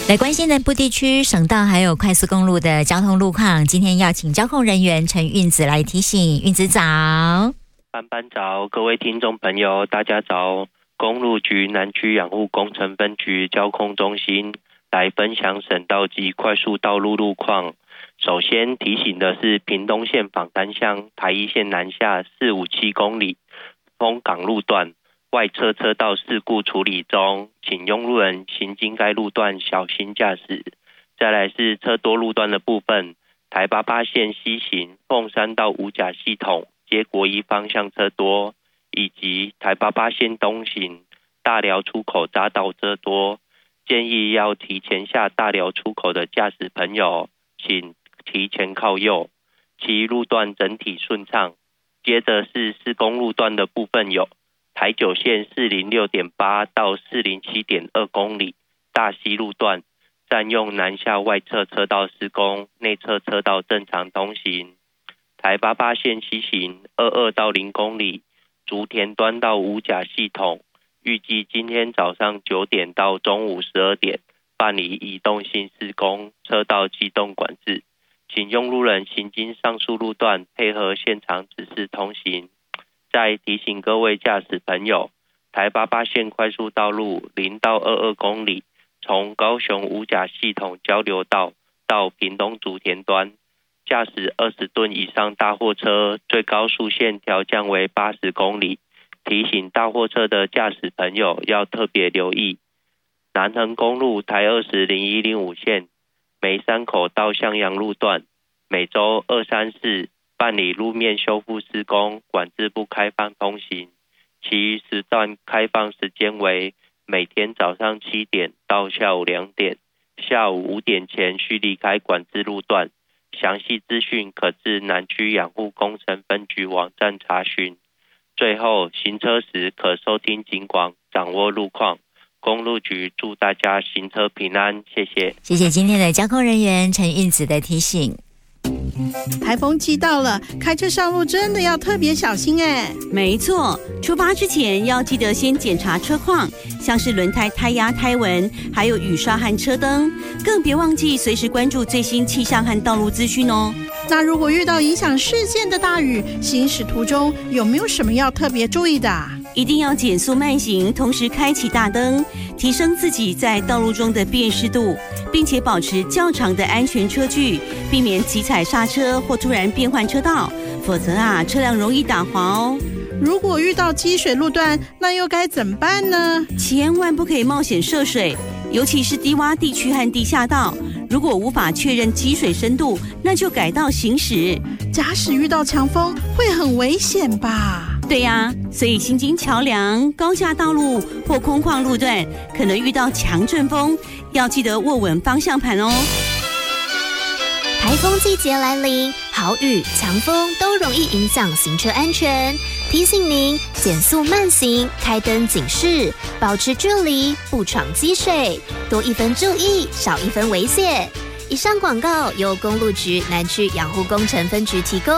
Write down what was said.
来关心南部地区省道还有快速公路的交通路况，今天要请交控人员陈运子来提醒。运子早。 班早，各位听众朋友大家早。公路局南区养护工程分局交控中心来分享省道及快速道路路况。首先提醒的是屏东县枋单乡台一线南下457公里丰港路段外侧车道事故处理中，请用路人行经该路段小心驾驶。再来是车多路段的部分，台88线西行凤山到五甲系统接国一方向车多，以及台88线东行大寮出口匝道车多，建议要提前下大寮出口的驾驶朋友请提前靠右，其余路段整体顺畅。接着是施工路段的部分有台9线406.8到407.2公里大溪路段占用南下外侧车道施工，内侧车道正常通行。台88线西行22到0公里竹田端到五甲系统，预计今天早上9点到中午12点办理移动性施工，车道机动管制，请用路人行经上述路段配合现场指示通行。再提醒各位驾驶朋友，台88线快速道路0到22公里从高雄五甲系统交流道到屏东竹田端，驾驶20吨以上大货车最高速限调降为80公里，提醒大货车的驾驶朋友要特别留意。南横公路台20、01、05线梅山口到向阳路段每周2、3、4办理路面修复施工，管制不开放通行，其余时段开放时间为每天早上7点到下午2点，下午5点前需离开管制路段。详细资讯可至南区养护工程分局网站查询。最后，行车时可收听警广，掌握路况。公路局祝大家行车平安，谢谢。 谢谢今天的交控人员陈运子的提醒。 台风季到了，开车上路真的要特别小心哎。 没错，出发之前要记得先检查车况，像是轮胎胎压、胎纹，还有雨刷和车灯，更别忘记随时关注最新气象和道路资讯哦。 那如果遇到影响视线的大雨，行驶途中有没有什么要特别注意的？ 一定要减速慢行，同时开启大灯，提升自己在道路中的辨识度，并且保持较长的安全车距，避免急踩刹车或突然变换车道，否则车辆容易打滑哦。 如果遇到积水路段，那又该怎么办呢？ 千万不可以冒险涉水，尤其是低洼地区和地下道，如果无法确认积水深度，那就改道行驶。 假使遇到强风，会很危险吧？ 对呀，所以行经桥梁、高架道路或空旷路段，可能遇到强阵风，要记得握稳方向盘哦。 台风季节来临，豪雨、强风都容易影响行车安全。提醒您减速慢行，开灯警示，保持距离，不闯积水，多一分注意，少一分危险。以上广告由公路局南区养护工程分局提供。